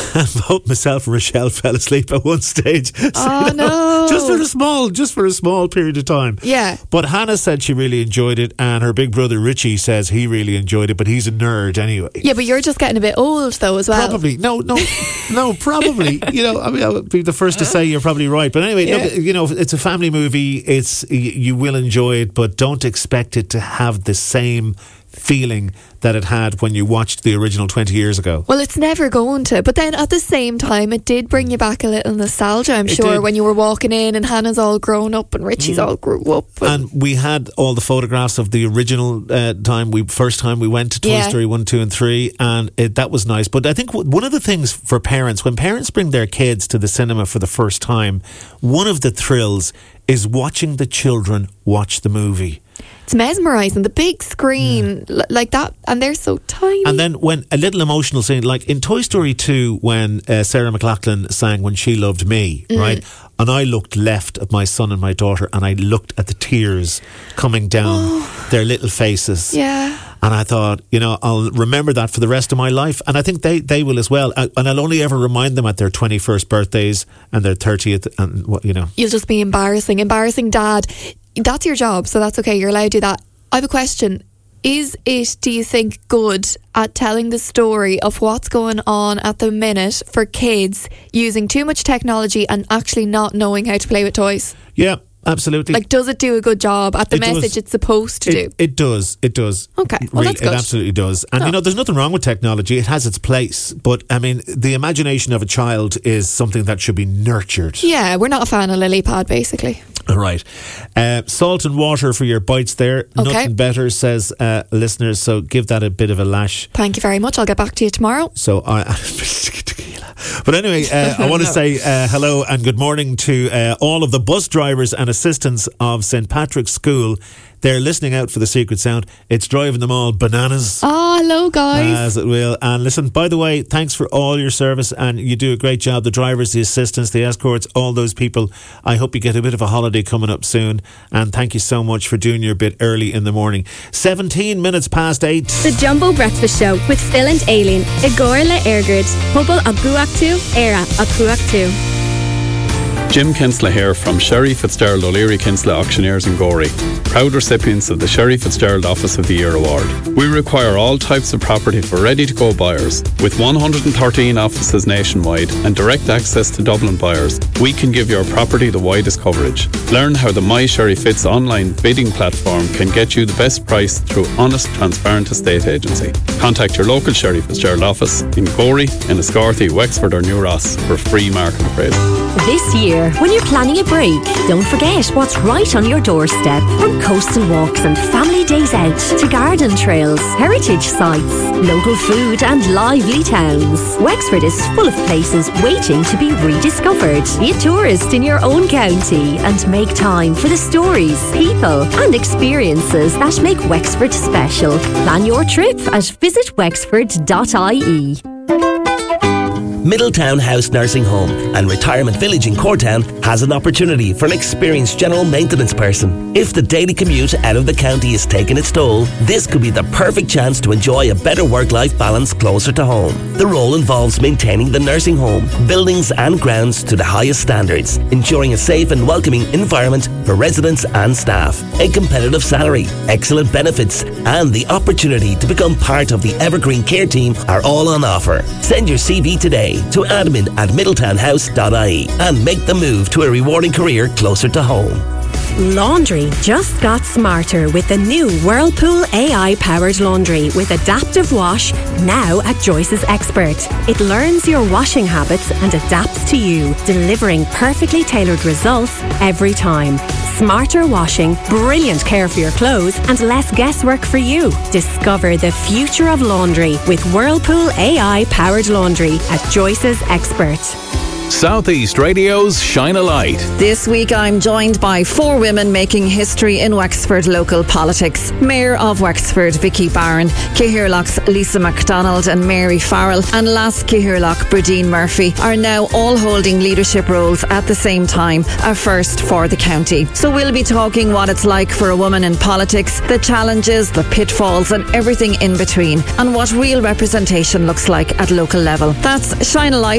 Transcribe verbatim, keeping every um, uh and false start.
both myself and Rochelle fell asleep at one stage. So, Oh, you know, no. Just for a small, just for a small period of time. Yeah. But Hannah said she really enjoyed it, and her big brother Richie says he really enjoyed it, but he's a nerd anyway. Yeah, but you're just getting a bit old though as well. Probably. No, no, no, probably. You know, I mean, I would be the first to say you're probably right. But anyway, Yeah. look, you know, it's a family movie. It's y- you will enjoy it, but don't expect it to have the same feeling that it had when you watched the original twenty years ago. Well, it's never going to. But then at the same time, it did bring you back a little nostalgia, I'm It sure, did. when you were walking in and Hannah's all grown up and Richie's all grew up. And, And we had all the photographs of the original uh, time we first time we went to Toy Yeah. Story one, two, and three, and it, that was nice. But I think w- one of the things for parents, when parents bring their kids to the cinema for the first time, one of the thrills is watching the children watch the movie. it's mesmerising. The big screen, l- like that, and they're so tiny. And then when a little emotional scene, like in Toy Story two, when uh, Sarah McLachlan sang When She Loved Me, Mm. right? And I looked left at my son and my daughter, and I looked at the tears coming down their little faces. Yeah. And I thought, you know, I'll remember that for the rest of my life. And I think they, they will as well. And I'll only ever remind them at their twenty-first birthdays and their thirtieth, and what, you know. You'll just be embarrassing. Embarrassing dad. That's your job, so that's okay. You're allowed to do that. I have a question. Is it, do you think, good at telling the story of what's going on at the minute for kids using too much technology and actually not knowing how to play with toys? Yeah, absolutely. Like, does it do a good job at the It does. message it's supposed to it, do? It does. It does. Okay, well, Really, that's good. It absolutely does. And, Oh. you know, there's nothing wrong with technology. It has its place. But, I mean, the imagination of a child is something that should be nurtured. Yeah, we're not a fan of Lilypad, basically. Right. Uh, salt and water for your bites there. Okay. Nothing better, says uh, listeners. So give that a bit of a lash. Thank you very much. I'll get back to you tomorrow. So I, tequila. But anyway, uh, I want to say uh, hello and good morning to uh, all of the bus drivers and assistants of Saint Patrick's School. They're listening out for the secret sound. It's driving them all bananas. Oh, hello, guys. As it will. And listen, by the way, thanks for all your service, and you do a great job. The drivers, the assistants, the escorts, all those people. I hope you get a bit of a holiday coming up soon. And thank you so much for doing your bit early in the morning. seventeen minutes past eight. The Jumbo Breakfast Show with Phil and Aileen. Igor Le Ergrid. Hubble a Guaktu, Era a Kuaktu. Jim Kinsella here from Sherry Fitzgerald O'Leary Kinsella Auctioneers in Gorey, proud recipients of the Sherry Fitzgerald Office of the Year Award. We require all types of property for ready-to-go buyers. With one hundred thirteen offices nationwide and direct access to Dublin buyers, we can give your property the widest coverage. Learn how the My Sherry Fitz online bidding platform can get you the best price through honest, transparent estate agency. Contact your local Sherry Fitzgerald office in Gorey, Enniscorthy, Wexford or New Ross for free market appraisal. This year, when you're planning a break, don't forget what's right on your doorstep. From coastal walks and family days out to garden trails, heritage sites, local food and lively towns, Wexford is full of places waiting to be rediscovered. Be a tourist in your own county and make time for the stories, people and experiences that make Wexford special. Plan your trip at visit wexford dot I E. Middletown House Nursing Home and Retirement Village in Cortown has an opportunity for an experienced general maintenance person. If the daily commute out of the county is taking its toll, this could be the perfect chance to enjoy a better work-life balance closer to home. The role involves maintaining the nursing home, buildings and grounds to the highest standards, ensuring a safe and welcoming environment for residents and staff, a competitive salary, excellent benefits, and the opportunity to become part of the Evergreen Care team are all on offer. Send your C V today to admin at middletown house dot I E and make the move to a rewarding career closer to home. Laundry just got smarter with the new Whirlpool A I-powered laundry with Adaptive Wash, now at Joyce's Expert. It learns your washing habits and adapts to you, delivering perfectly tailored results every time. Smarter washing, brilliant care for your clothes, and less guesswork for you. Discover the future of laundry with Whirlpool A I-powered laundry at Joyce's Expert. Southeast Radio's Shine a Light. This week I'm joined by four women making history in Wexford local politics. Mayor of Wexford, Vicky Barron, Cahirloch's Lisa MacDonald and Mary Farrell, and Las Cahirloch, Bradeen Murphy, are now all holding leadership roles at the same time, a first for the county. So we'll be talking what it's like for a woman in politics, the challenges, the pitfalls and everything in between, and what real representation looks like at local level. That's Shine a Light